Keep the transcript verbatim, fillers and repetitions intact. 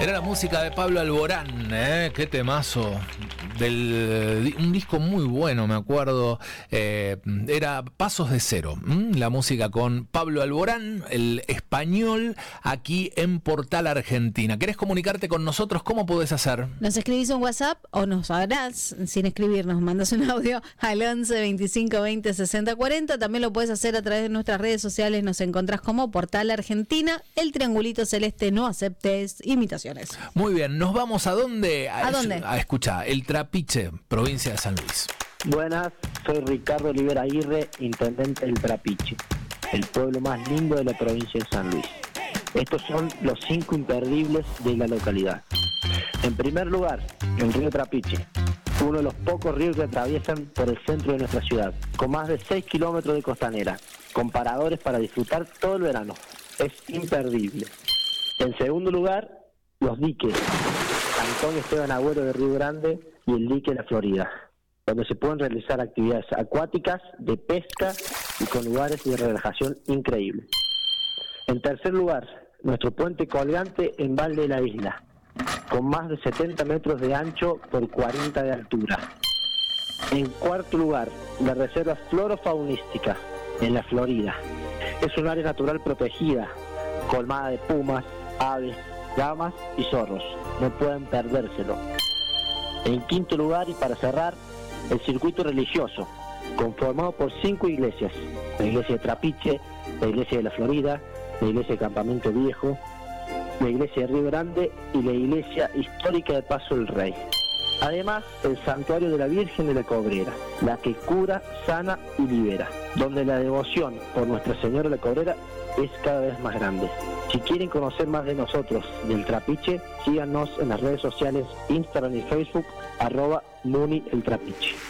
Era la música de Pablo Alborán, ¿eh? Qué temazo. Del, un disco muy bueno, me acuerdo. Eh, era Pasos de Cero. ¿m? La música con Pablo Alborán, el español, aquí en Portal Argentina. ¿Querés comunicarte con nosotros? ¿Cómo podés hacer? Nos escribís un WhatsApp o nos hablás sin escribirnos, mandas un audio al once, veinticinco, veinte, sesenta, cuarenta. También lo puedes hacer a través de nuestras redes sociales. Nos encontrás como Portal Argentina. El triangulito celeste, no aceptes imitaciones. Muy bien, ¿nos vamos a dónde? ¿A, ¿A dónde? A escuchar, el Trapiche, provincia de San Luis. Buenas, soy Ricardo Olivera Aguirre, intendente del Trapiche, el pueblo más lindo de la provincia de San Luis. Estos son los cinco imperdibles de la localidad. En primer lugar, el río Trapiche, uno de los pocos ríos que atraviesan por el centro de nuestra ciudad, con más de seis kilómetros de costanera, con paradores para disfrutar todo el verano. Es imperdible. En segundo lugar, los diques, Antonio Esteban Agüero de Río Grande y el dique La Florida, donde se pueden realizar actividades acuáticas, de pesca y con lugares de relajación increíbles. En tercer lugar, nuestro puente colgante en Val de la Isla, con más de setenta metros de ancho por cuarenta de altura. En cuarto lugar, la reserva florofaunística en La Florida. Es un área natural protegida, colmada de pumas, aves, gamas y zorros. No pueden perdérselo. En quinto lugar, y para cerrar, el circuito religioso, conformado por cinco iglesias: la iglesia de Trapiche, la iglesia de La Florida, la iglesia de Campamento Viejo, la iglesia de Río Grande y la iglesia histórica de Paso del Rey. Además, el santuario de la Virgen de la Cobrera, la que cura, sana y libera, donde la devoción por Nuestra Señora de la Cobrera es cada vez más grande. Si quieren conocer más de nosotros, del Trapiche, síganos en las redes sociales Instagram y Facebook, arroba Muni el Trapiche.